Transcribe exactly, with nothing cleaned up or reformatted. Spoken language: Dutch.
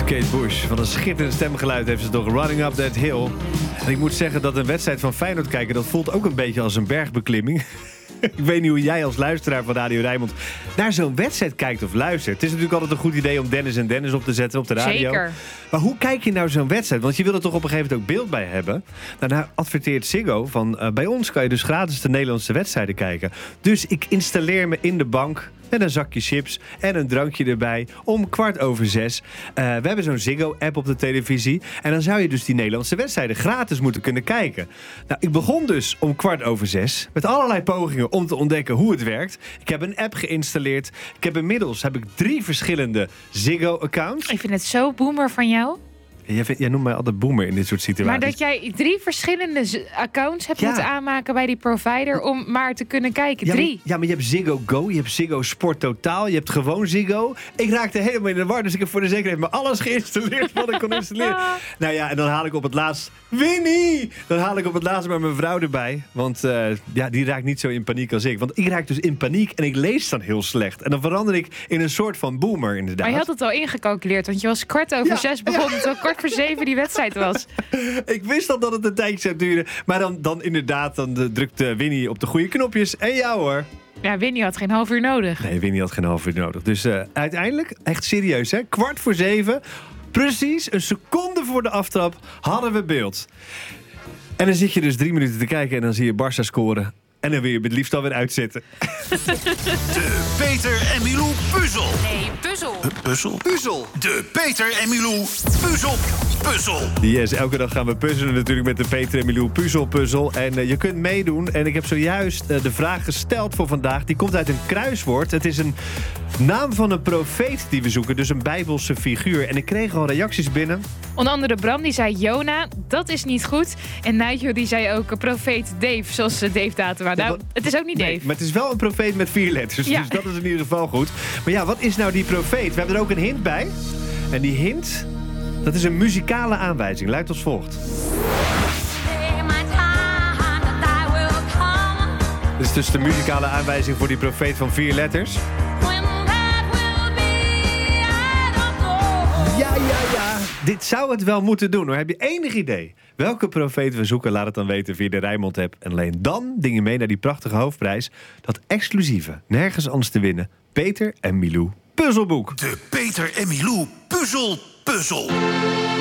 Kate Bush. Wat een schitterend stemgeluid heeft ze toch. Running Up That Hill. En ik moet zeggen dat een wedstrijd van Feyenoord kijken... dat voelt ook een beetje als een bergbeklimming. Ik weet niet hoe jij als luisteraar van Radio Rijnmond... naar zo'n wedstrijd kijkt of luistert. Het is natuurlijk altijd een goed idee om Dennis en Dennis op te zetten op de radio. Zeker. Maar hoe kijk je nou zo'n wedstrijd? Want je wil er toch op een gegeven moment ook beeld bij hebben. Nou, nou adverteert Ziggo van... Uh, bij ons kan je dus gratis de Nederlandse wedstrijden kijken. Dus ik installeer me in de bank... met een zakje chips en een drankje erbij om kwart over zes. Uh, we hebben zo'n Ziggo-app op de televisie. En dan zou je dus die Nederlandse wedstrijden gratis moeten kunnen kijken. Nou, ik begon dus om kwart over zes met allerlei pogingen om te ontdekken hoe het werkt. Ik heb een app geïnstalleerd. Ik heb inmiddels heb ik drie verschillende Ziggo-accounts. Ik vind het zo boomer van jou. Jij, vindt, jij noemt mij altijd boomer in dit soort situaties. Maar dat jij drie verschillende z- accounts hebt Ja. moeten aanmaken bij die provider om maar te kunnen kijken. Ja, Drie. maar, ja, maar je hebt Ziggo Go, je hebt Ziggo Sport Totaal, je hebt gewoon Ziggo. Ik raakte helemaal in de war, dus ik heb voor de zekerheid maar alles geïnstalleerd wat ik kon installeren. Nou ja, en dan haal ik op het laatst... Winnie! Dan haal ik op het laatst maar mijn vrouw erbij. Want uh, ja, die raakt niet zo in paniek als ik. Want ik raak dus in paniek en ik lees dan heel slecht. En dan verander ik in een soort van boomer inderdaad. Maar je had het al ingecalculeerd, want je was kwart over Ja, zes begonnen, ja. Terwijl kwart voor zeven die wedstrijd was. Ik wist al dat het een tijdje zou duren. Maar dan, dan inderdaad, dan uh, drukt uh, Winnie op de goede knopjes. En jou hoor. Ja, Winnie had geen half uur nodig. Nee, Winnie had geen half uur nodig. Dus uh, uiteindelijk, echt serieus hè, kwart voor zeven... precies een seconde voor de aftrap hadden we beeld. En dan zit je dus drie minuten te kijken en dan zie je Barça scoren. En dan wil je het liefst alweer uitzetten. De Peter en Milou puzzel. Nee, puzzel. Puzzel? Puzzel. De Peter en Milou puzzel puzzel. Yes, elke dag gaan we puzzelen natuurlijk met de Peter en Milou puzzelpuzzel. En uh, je kunt meedoen. En ik heb zojuist uh, de vraag gesteld voor vandaag. Die komt uit een kruiswoord. Het is een naam van een profeet die we zoeken. Dus een bijbelse figuur. En ik kreeg al reacties binnen. Onder andere Bram, die zei Jona, dat is niet goed. En Nigel, die zei ook uh, profeet Dave, zoals uh, Dave Datema. Nou, Ja, het is ook niet Dave. Nee, maar het is wel een profeet met vier letters. Ja. Dus dat is in ieder geval goed. Maar ja, wat is nou die profeet? We hebben er ook een hint bij. En die hint, dat is een muzikale aanwijzing. Luidt als volgt. Dit is dus de muzikale aanwijzing voor die profeet van vier letters. Ja, ja, ja. Dit zou het wel moeten doen. Hoor. Heb je enig idee welke profeet we zoeken? Laat het dan weten via de Rijnmond-app. En alleen dan ding je mee naar die prachtige hoofdprijs. Dat exclusieve, nergens anders te winnen. Peter en Milou puzzelboek. De Peter en Milou puzzel puzzel.